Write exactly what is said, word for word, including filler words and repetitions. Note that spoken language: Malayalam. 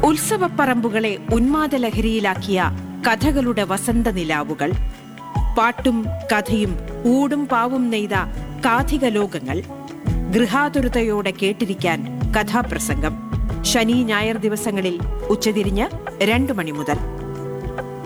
ഉത്സവപ്പറമ്പുകളെ ഉന്മാദലഹരിയിലാക്കിയ കഥകളുടെ വസന്തനിലാവുകൾ, പാട്ടും കഥയും ഊടും പാവും നെയ്ത കാഥിക ലോകങ്ങൾ, ഗൃഹാതുരതയോടെ കേട്ടിരിക്കാൻ കഥാപ്രസംഗം. ശനി ഞായർ ദിവസങ്ങളിൽ ഉച്ചതിരിഞ്ഞ് രണ്ടു മണി മുതൽ.